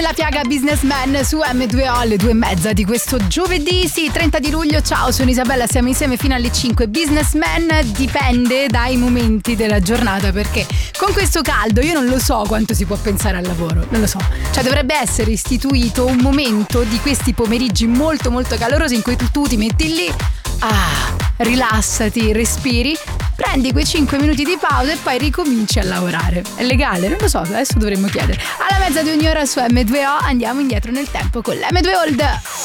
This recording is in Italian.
La Piaga Businessman su M2O alle 2:30 di questo giovedì, sì, 30 di luglio. Ciao, sono Isabella, siamo insieme fino alle 5. Businessman dipende dai momenti della giornata, perché con questo caldo io non lo so quanto si può pensare al lavoro, non lo so. Cioè dovrebbe essere istituito un momento di questi pomeriggi molto molto calorosi in cui tu ti metti lì, rilassati, respiri, prendi quei 5 minuti di pausa e poi ricominci a lavorare. È legale? Non lo so, adesso dovremmo chiedere. Alla mezza di ogni ora su M2O andiamo indietro nel tempo con l'M2 Old.